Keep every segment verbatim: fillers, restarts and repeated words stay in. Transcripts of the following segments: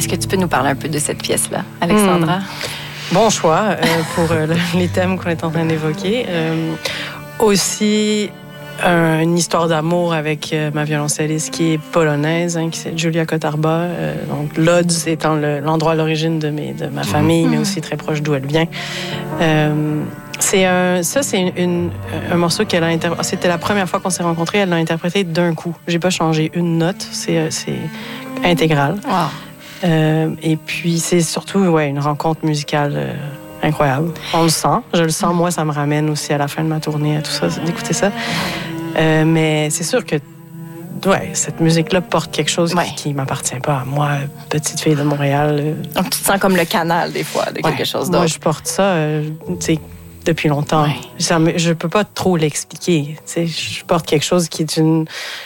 Est-ce que tu peux nous parler un peu de cette pièce-là, Alexandra? Mmh. Bon choix euh, pour euh, les thèmes qu'on est en train d'évoquer. Euh, aussi, euh, une histoire d'amour avec euh, ma violoncelliste qui est polonaise, hein, qui c'est Julia Kotarba. Euh, donc, Lodz étant le, l'endroit à l'origine de, mes, de ma famille, mmh. mais aussi très proche d'où elle vient. Euh, c'est un, ça, c'est une, une, un morceau qu'elle a interprété. C'était la première fois qu'on s'est rencontrés. Elle l'a interprété d'un coup. J'ai pas changé une note. C'est, c'est intégral. Wow. Euh, et puis, c'est surtout ouais, une rencontre musicale euh, incroyable. On le sent. Je le sens. Moi, ça me ramène aussi à la fin de ma tournée, à tout ça, d'écouter ça. Euh, mais c'est sûr que ouais, cette musique-là porte quelque chose ouais. qui ne m'appartient pas à moi, petite fille de Montréal. Donc, tu te sens comme le canal, des fois, de ouais. quelque chose d'autre. Moi, je porte ça, euh, tu sais, depuis longtemps. Ouais. Ça me, je ne peux pas trop l'expliquer. Tu sais, je porte quelque chose qui est une...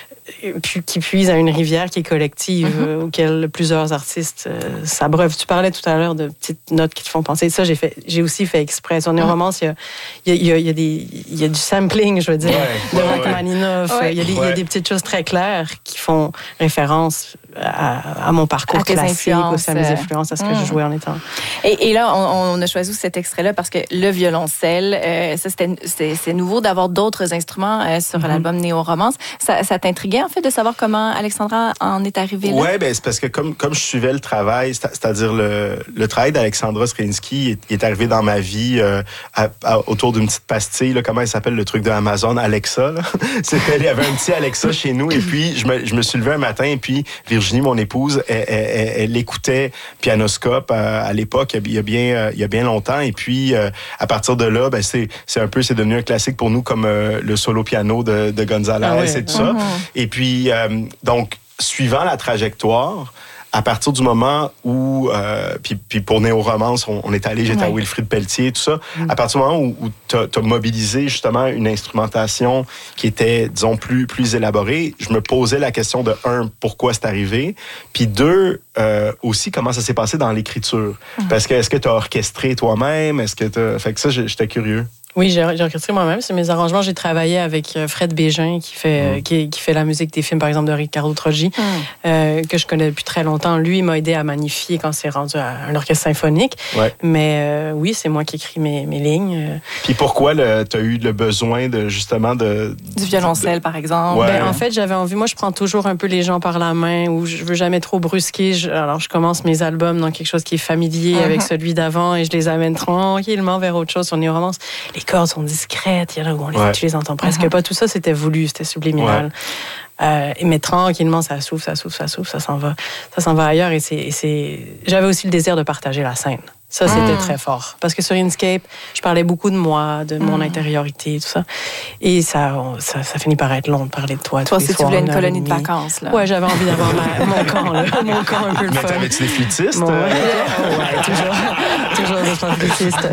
qui puise à une rivière qui est collective, mm-hmm. euh, auquel plusieurs artistes euh, s'abreuvent. Tu parlais tout à l'heure de petites notes qui te font penser. Ça, j'ai, fait, j'ai aussi fait exprès. Sur Néo-Romance, il y a, il y, a, il y, a des, il y a du sampling, je veux dire, ouais, de ouais, Rachmaninoff. Ouais. Il, y a des, ouais. il y a des petites choses très claires qui font référence à, à mon parcours à classique, aussi à mes influences, à ce que mmh. je jouais en étant. Et, et là, on, on a choisi cet extrait-là parce que le violoncelle, euh, ça, c'était, c'était, c'est nouveau d'avoir d'autres instruments euh, sur mmh. l'album Néo-Romance. Ça, ça t'intriguait, en fait, de savoir comment Alexandra en est arrivée là? Oui, ben, c'est parce que comme, comme je suivais le travail, c'est-à-dire le, le travail d'Alexandra Strelinsky est, est arrivé dans ma vie euh, à, à, autour d'une petite pastille, là, comment elle s'appelle, le truc de Amazon, Alexa. Là. C'était, il y avait un petit Alexa chez nous et puis je me, je me suis levé un matin et puis Virginie, mon épouse, elle, elle, elle écoutait Pianoscope à, à l'époque, il y a bien, il y a bien longtemps. Et puis, euh, à partir de là, ben, c'est, c'est un peu, c'est devenu un classique pour nous comme euh, le solo piano de, de Gonzalez ah ouais. et tout mm-hmm. ça. Et puis, euh, donc, suivant la trajectoire, à partir du moment où, euh, puis, puis pour Néo-Romance, on, on est allé, j'étais ouais. à Wilfrid Pelletier, tout ça, mm. à partir du moment où, où tu as mobilisé justement une instrumentation qui était, disons, plus, plus élaborée, je me posais la question de, un, pourquoi c'est arrivé, puis deux, euh, aussi, comment ça s'est passé dans l'écriture. Mm. Parce que, est-ce que tu as orchestré toi-même? Est-ce que tu as... Fait que ça, j'étais curieux. Oui, j'ai, j'ai orchestré moi-même. C'est mes arrangements. J'ai travaillé avec Fred Bégin, qui fait, mmh. qui, qui fait la musique des films, par exemple, de Ricardo Troggi, mmh. euh, que je connais depuis très longtemps. Lui, il m'a aidé à magnifier quand c'est rendu à un orchestre symphonique. Ouais. Mais euh, oui, c'est moi qui écris mes, mes lignes. Puis pourquoi tu as eu le besoin de, justement, de... Du violoncelle, de... par exemple. Ouais. Ben, en fait, j'avais envie... Moi, je prends toujours un peu les gens par la main, ou je veux jamais trop brusquer. Je, alors, je commence mes albums dans quelque chose qui est familier mmh. avec celui d'avant, et je les amène tranquillement vers autre chose sur Néo-Romance. Les cordes sont discrètes, il y en a où on les, ouais. tu les entends presque uh-huh. pas. Tout ça, c'était voulu, c'était subliminal. Ouais. Euh, mais tranquillement, ça souffle, ça souffle, ça souffle, ça s'en va. Ça s'en va ailleurs. Et c'est, et c'est... J'avais aussi le désir de partager la scène. Ça, c'était mmh. très fort. Parce que sur Inkscape, je parlais beaucoup de moi, de mon mmh. intériorité, tout ça. Et ça, on, ça, ça finit par être long de parler de toi. Toi, si tu voulais une colonie de vacances, là. Ouais, j'avais envie d'avoir ma, mon camp, là. Mon camp un peu le Mais fun. Mais t'avais-tu des flûtistes? Mon... Ouais, ouais, toujours. Toujours des flûtistes.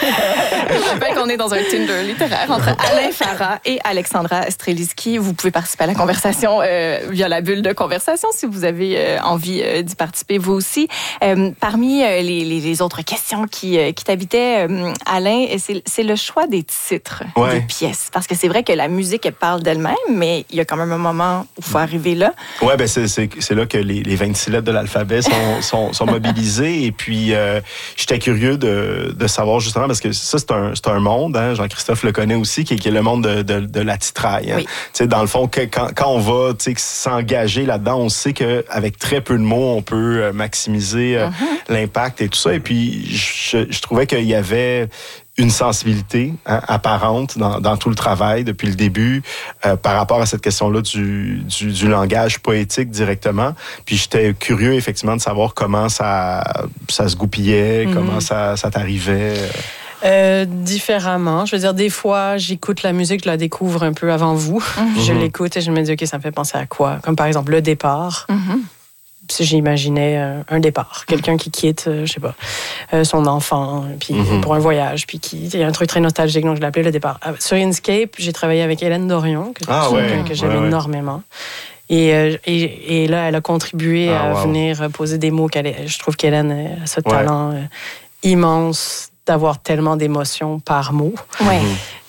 Je rappelle qu'on est dans un Tinder littéraire entre Alain Farah et Alexandra Strelinsky. Vous pouvez participer à la conversation euh, via la bulle de conversation si vous avez euh, envie euh, d'y participer, vous aussi. Euh, parmi euh, les, les, les autres questions qui, euh, qui t'habitaient, euh, Alain, c'est, c'est le choix des titres ouais. des pièces. Parce que c'est vrai que la musique, elle parle d'elle-même, mais il y a quand même un moment où il faut arriver là. Oui, ben c'est, c'est, c'est là que les, les vingt-six lettres de l'alphabet sont, sont, sont mobilisées. Et puis, euh, j'étais curieux de, de savoir justement, parce que ça, c'est un, c'est un monde, hein, Jean-Christophe le connaît aussi, qui est, qui est le monde de, de, de la titraille. Hein. Oui. Dans le fond, que, quand, quand on va s'engager là-dedans, on sait qu'avec très peu de mots, on peut maximiser euh, mm-hmm. l'impact et tout ça. Et puis, je, je trouvais qu'il y avait une sensibilité hein, apparente dans, dans tout le travail depuis le début euh, par rapport à cette question-là du, du, du langage poétique directement. Puis j'étais curieux effectivement de savoir comment ça, ça se goupillait, mm-hmm. comment ça, ça t'arrivait. Euh, différemment. Je veux dire, des fois, j'écoute la musique, je la découvre un peu avant vous. Mm-hmm. Je l'écoute et je me dis, OK, ça me fait penser à quoi? Comme par exemple, le départ. Mm-hmm. Si j'imaginais euh, un départ, quelqu'un qui quitte, euh, je sais pas, euh, son enfant, puis mm-hmm. pour un voyage, puis qui, il y a un truc très nostalgique, donc je l'appelais le départ. Euh, sur Inkscape, j'ai travaillé avec Hélène Dorion, que, ah, ouais, que j'aime ouais, énormément. Et, euh, et, et là, elle a contribué ah, à wow. venir poser des mots qu'elle est, je trouve qu'Hélène a ce talent ouais. euh, immense d'avoir tellement d'émotions par mot. Ouais.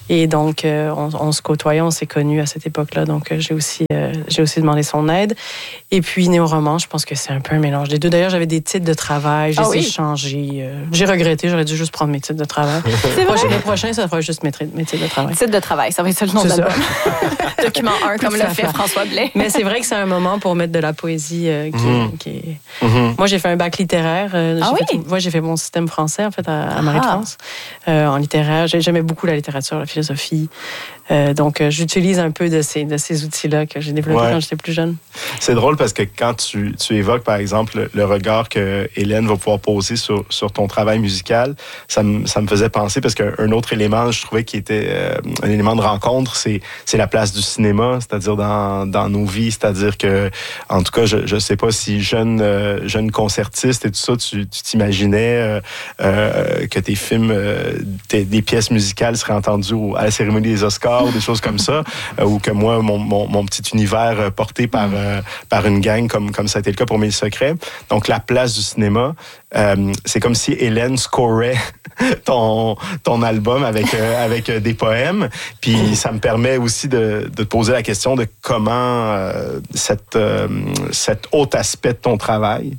Et donc, euh, on, on se côtoyait, on s'est connus à cette époque-là. Donc, euh, j'ai aussi, euh, j'ai aussi demandé son aide. Et puis, Néo-roman, je pense que c'est un peu un mélange des deux. D'ailleurs, j'avais des titres de travail, j'ai ah, oui. changé. Euh, j'ai regretté, j'aurais dû juste prendre mes titres de travail. C'est vrai? Le prochain, ça sera juste mes, mes titres de travail. Titre de travail, ça va être ça le nom de l'album. Document un, comme l'a fait François Blais. Mais c'est vrai que c'est un moment pour mettre de la poésie euh, qui, mmh. qui est... Mmh. Moi, j'ai fait un bac littéraire. Euh, ah j'ai oui? fait, moi, j'ai fait mon système français, en fait, à, à Marie-France, ah. euh, en littéraire. J'aimais beaucoup la littérature, la philosophie. Euh, donc, euh, j'utilise un peu de ces, de ces outils-là que j'ai développés ouais. quand j'étais plus jeune. C'est drôle parce que quand tu, tu évoques, par exemple, le regard que Hélène va pouvoir poser sur, sur ton travail musical, ça me, ça me faisait penser, parce qu'un autre élément, je trouvais qui était euh, un élément de rencontre, c'est, c'est la place du cinéma, c'est-à-dire dans, dans nos vies, c'est-à-dire que, en tout cas, je ne sais pas si jeune, euh, jeune concertiste et tout ça, tu, tu t'imaginais euh, euh, que tes films, euh, tes, des pièces musicales seraient entendues à la cérémonie des Oscars, ou des choses comme ça, euh, ou que moi, mon, mon, mon petit univers euh, porté par, euh, par une gang, comme, comme ça a été le cas pour Mille Secrets. Donc, la place du cinéma, euh, c'est comme si Hélène scorait ton, ton album avec, euh, avec des poèmes. Puis, ça me permet aussi de, de te poser la question de comment euh, cette, euh, cet autre aspect de ton travail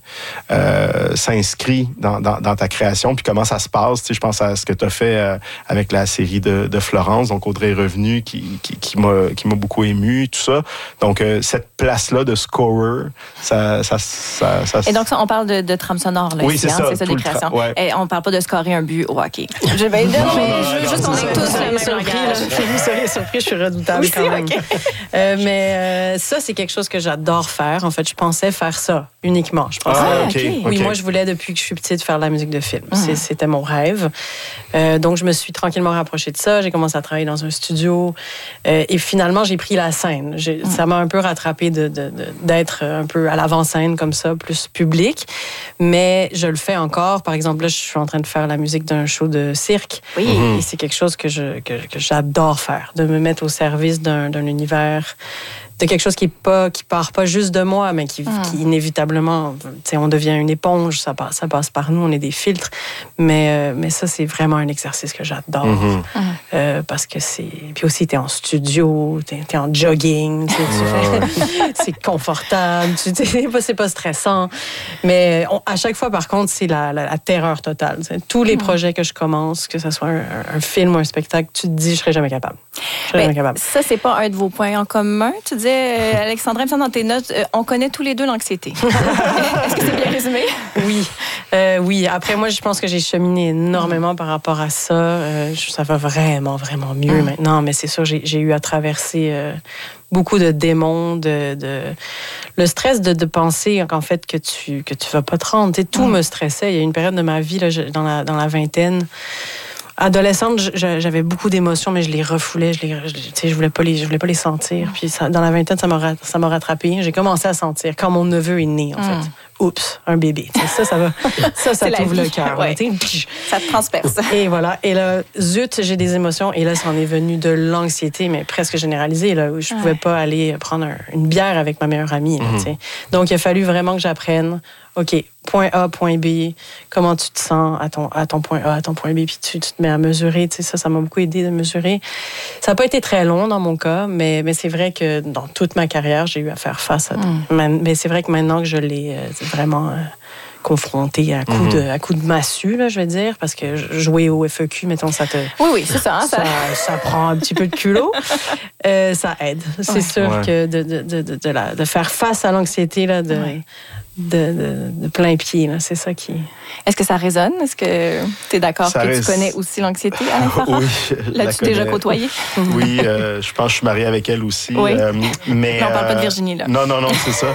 euh, s'inscrit dans, dans, dans ta création, puis comment ça se passe. Tu sais, je pense à ce que tu as fait euh, avec la série de, de Florence, donc Audrey est revenue, qui, qui, qui, m'a, qui m'a beaucoup ému, tout ça. Donc, euh, cette place-là de scorer, ça... ça, ça, ça Et donc, ça, on parle de, de trame sonore, là, oui, ici, c'est, hein, ça, c'est ça, des créations. Tra- ouais. Et on parle pas de scorer un but au hockey. Je vais non, mais je veux juste qu'on ait tous le même langage. Vous seriez surpris, je suis redoutable oui, quand même. Okay. Euh, mais euh, ça, c'est quelque chose que j'adore faire. En fait, je pensais faire ça uniquement. Je pensais, ah, okay, oui, okay. moi, je voulais, depuis que je suis petite, faire de la musique de film. Mmh. C'est, c'était mon rêve. Euh, donc, je me suis tranquillement rapprochée de ça. J'ai commencé à travailler dans un studio. Euh, et finalement, j'ai pris la scène. J'ai, mmh. Ça m'a un peu rattrapée de, de, de, d'être un peu à l'avant-scène comme ça, plus public. Mais je le fais encore. Par exemple, là, je suis en train de faire la musique d'un show de cirque. Oui. Mmh. Et c'est quelque chose que, je, que, que j'adore faire, de me mettre au service d'un, d'un univers, de quelque chose qui est pas, qui part pas juste de moi, mais qui, mmh. qui inévitablement, tu sais, on devient une éponge, ça passe, ça passe par nous, on est des filtres. Mais, euh, mais ça, c'est vraiment un exercice que j'adore. Mmh. Euh, parce que c'est... Puis aussi, t'es en studio, t'es, t'es en jogging, tu sais, tu fais... c'est confortable, tu sais, c'est pas stressant. Mais on, à chaque fois, par contre, c'est la, la, la terreur totale. T'sais. Tous les mmh. projets que je commence, que ce soit un, un film ou un spectacle, tu te dis, je serai jamais capable. Je serai jamais capable. Ça, c'est pas un de vos points en commun. Tu disais, euh, Alexandra, il me semble dans tes notes, euh, on connaît tous les deux l'anxiété. Est-ce que c'est bien résumé? Oui. Euh, oui. Après, moi, je pense que j'ai cheminé énormément mmh. par rapport à ça. Euh, ça va vraiment, vraiment mieux mmh. maintenant. Mais c'est sûr, j'ai, j'ai eu à traverser euh, beaucoup de démons, de, de... le stress de, de penser en fait que tu que tu vas pas te rendre. Tu sais, tout mmh. me stressait. Il y a une période de ma vie là, je, dans la dans la vingtaine. Adolescente, j'avais beaucoup d'émotions, mais je les refoulais, je les, je, tu sais, je voulais pas les, je voulais pas les sentir. Puis ça, dans la vingtaine, ça m'a, ça m'a rattrapée. J'ai commencé à sentir quand mon neveu est né, en mm. fait. Oups, un bébé. T'sais, ça, ça va, ça, ça t'ouvre le cœur. Ouais. Ça te transperce. Et voilà. Et là, zut, j'ai des émotions. Et là, ça en est venu de l'anxiété, mais presque généralisée, là, où je ouais. pouvais pas aller prendre un, une bière avec ma meilleure amie. Là, mm. Donc, il a fallu vraiment que j'apprenne. OK, point A, point B, comment tu te sens à ton, à ton point A, à ton point B, puis tu, tu te mets à mesurer. Tu sais, ça, ça m'a beaucoup aidé de mesurer. Ça n'a pas été très long dans mon cas, mais, mais c'est vrai que dans toute ma carrière, j'ai eu à faire face à... Mm. Mais c'est vrai que maintenant que je l'ai euh, vraiment... Euh, confronté à coups de, à coup de massue, là, je vais dire, parce que jouer au F E Q, mettons, ça te... Oui, oui, c'est ça. Hein, ça, ça, ça prend un petit peu de culot. Euh, ça aide. C'est ouais. sûr ouais. que de, de, de, de, la, de faire face à l'anxiété, là, de... Ouais. De, de, de plein pied, là. C'est ça qui... Est-ce que ça résonne? Est-ce que tu es d'accord ça que rés... tu connais aussi l'anxiété, Alain Farah? Oui, l'as-tu déjà côtoyé? Oui, euh, je pense que je suis marié avec elle aussi. Oui. Euh, mais, non, on parle pas de Virginie, là. Non, non, non, c'est ça.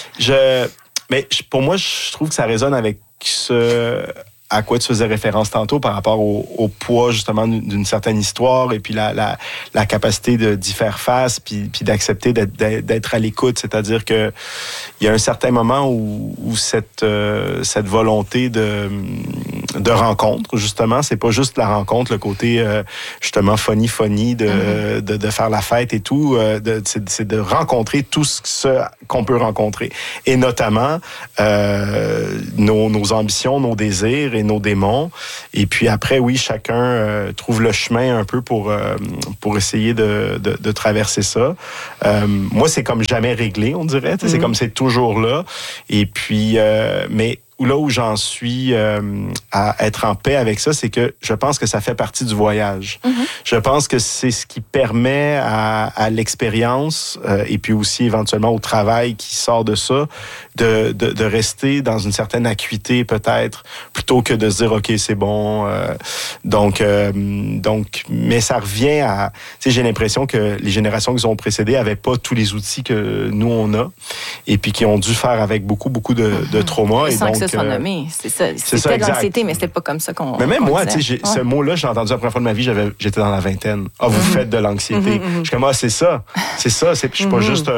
Je... Mais pour moi, je trouve que ça résonne avec ce à quoi tu faisais référence tantôt par rapport au, au poids, justement, d'une certaine histoire et puis la, la, la capacité de, d'y faire face puis, puis d'accepter d'être, d'être à l'écoute. C'est-à-dire que il y a un certain moment où, où cette, euh, cette volonté de, de rencontre, justement. C'est pas juste la rencontre, le côté, euh, justement, funny, funny, de, mm-hmm. de, de faire la fête et tout. Euh, de, c'est, c'est de rencontrer tout ce qu'on peut rencontrer. Et notamment, euh, nos, nos ambitions, nos désirs et nos démons. Et puis après, oui, chacun euh, trouve le chemin un peu pour, euh, pour essayer de, de, de traverser ça. Euh, moi, c'est comme jamais réglé, on dirait. Mm-hmm. C'est comme c'est toujours là. Et puis, euh, mais là où j'en suis euh, à être en paix avec ça, c'est que je pense que ça fait partie du voyage. Mm-hmm. Je pense que c'est ce qui permet à, à l'expérience euh, et puis aussi éventuellement au travail qui sort de ça, de, de, de rester dans une certaine acuité peut-être, plutôt que de se dire, OK, c'est bon. Euh, donc, euh, donc, mais ça revient à... Tu sais, j'ai l'impression que les générations qui nous ont précédées n'avaient pas tous les outils que nous, on a et puis qui ont dû faire avec beaucoup, beaucoup de, mm-hmm. de traumas. Et sans donc, que ce soit nommé. C'est ça. C'est c'était ça, de l'anxiété, mais c'était pas comme ça qu'on. Mais même qu'on moi, tu sais, ouais. ce mot-là, j'ai entendu la première fois de ma vie, j'avais, j'étais dans la vingtaine. Ah, vous mm-hmm. faites de l'anxiété. Mm-hmm. Je suis comme, ah, c'est ça. C'est ça. C'est, je suis pas mm-hmm. juste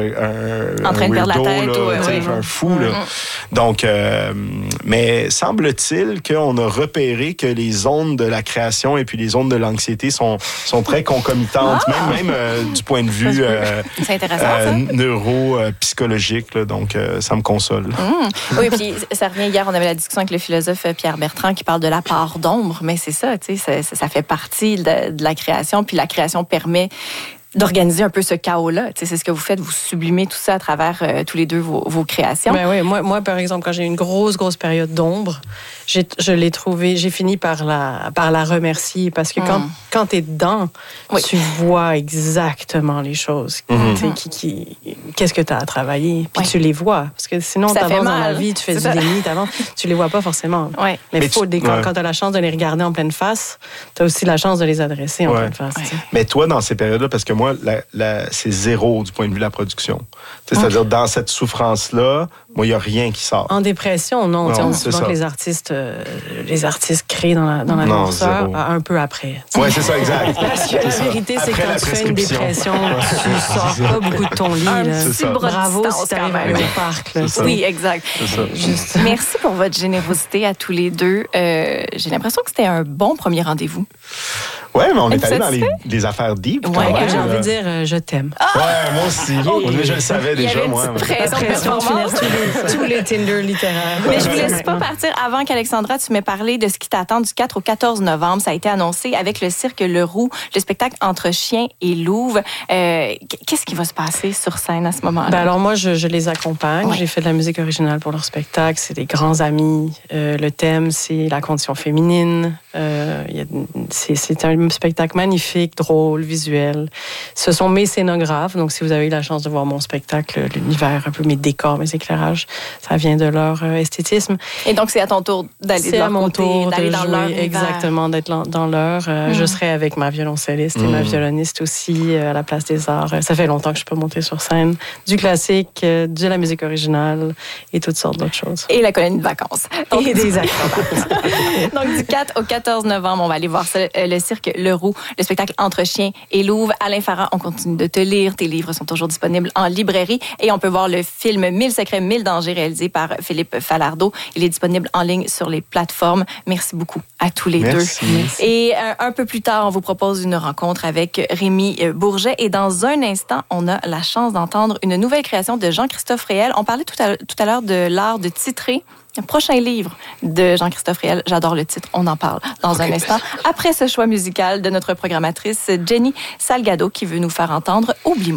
euh, un. En train un de perdre weirdo, la tête. Là, Ouais, ouais. un fou, mm-hmm. là. Donc, euh, mais semble-t-il qu'on a repéré que les ondes de la création et puis les ondes de l'anxiété sont, sont très concomitantes, ah! même, même euh, du point de vue euh, c'est intéressant, euh, ça. neuro-psychologique. Là, donc, euh, ça me console. Mm. Oui, puis ça revient hier, on avait la discussion avec le philosophe Pierre Bertrand qui parle de la part d'ombre, mais c'est ça, tu sais, ça, ça fait partie de, de la création, puis la création permet d'organiser un peu ce chaos-là. Tu sais, c'est ce que vous faites, vous sublimez tout ça à travers euh, tous les deux vos, vos créations. Ben oui, moi, moi, par exemple, quand j'ai eu une grosse, grosse période d'ombre, j'ai, je l'ai trouvé, j'ai fini par la, par la remercier parce que quand, mm. quand tu es dedans, oui. tu vois exactement les choses. Mm-hmm. Tu sais, qui, qui, qu'est-ce que tu as à travailler, puis oui. tu les vois. Parce que sinon, tu avances dans la vie, tu fais c'est du ça. déni, t'avances, tu les vois pas forcément. Oui. Mais, Mais faut, tu, quand, ouais. quand tu as la chance de les regarder en pleine face, tu as aussi la chance de les adresser en ouais. pleine face. Ouais. Mais toi, dans ces périodes-là, parce que moi, La, la, c'est zéro du point de vue de la production. T'sais, c'est-à-dire, okay. dans cette souffrance-là, moi, il n'y a rien qui sort. En dépression, non. non on dit souvent ça. que les artistes, euh, les artistes créent dans la, dans la noirceur un peu après. Oui, c'est ça, exact. Parce que la vérité, c'est que quand tu fais une dépression, tu ne sors pas beaucoup de ton lit. Un là. petit bras Bravo si tu arrives à aller au parc. Là. Oui, exact. Juste. Merci pour votre générosité à tous les deux. Euh, j'ai l'impression que c'était un bon premier rendez-vous. Oui, mais on est, est allé dans les, les affaires deep. Oui, j'ai envie de dire euh, je t'aime. Ah! Ouais, moi aussi. Oh, okay. Je le savais déjà, moi. Pression de performance. Tous les Tinder littéraires. Mais je ne vous laisse pas partir avant qu'Alexandra, tu m'aies parlé de ce qui t'attend du quatre au quatorze novembre. Ça a été annoncé avec le cirque Le Roux, le spectacle Entre chien et louve. Euh, qu'est-ce qui va se passer sur scène à ce moment-là? Ben alors moi, je, je les accompagne. Ouais. J'ai fait de la musique originale pour leur spectacle. C'est des grands amis. Euh, le thème, c'est la condition féminine. Euh, y a, c'est, c'est un spectacle magnifique, drôle, visuel. Ce sont mes scénographes. Donc, si vous avez eu la chance de voir mon spectacle, l'univers, un peu mes décors, mes éclairages, ça vient de leur euh, esthétisme. Et donc, c'est à ton tour d'aller c'est de leur à mon côté, tour d'aller de dans jouer, leur univers. Exactement, d'être dans leur. Euh, mm. Je serai avec ma violoncelliste mm. et ma violoniste aussi euh, à la Place des Arts. Ça fait longtemps que je peux monter sur scène. Du classique, euh, de la musique originale et toutes sortes d'autres choses. Et la colonie de vacances. Donc, et des acrobates. Donc, du quatre au quatorze novembre, on va aller voir ça, le cirque Le Roux, le spectacle Entre chien et louve. Alain Farah, on continue de te lire. Tes livres sont toujours disponibles en librairie et on peut voir le film Mille secrets, mille dangers réalisé par Philippe Falardeau. Il est disponible en ligne sur les plateformes. Merci beaucoup à tous les Merci. deux. Merci. Et un, un peu plus tard, on vous propose une rencontre avec Rémi Bourget et dans un instant, on a la chance d'entendre une nouvelle création de Jean-Christophe Réel. On parlait tout à, tout à l'heure de l'art de titrer. Un prochain livre de Jean-Christophe Réel. J'adore le titre. On en parle dans okay. un instant. Après ce choix musical de notre programmatrice Jenny Salgado qui veut nous faire entendre « Oublie-moi ».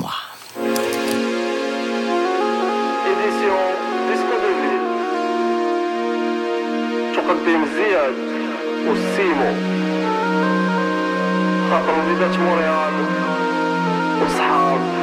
Édition Disco de Ville. تقدم زياد والسيمو. خاطر وليدات مونريال وصحاب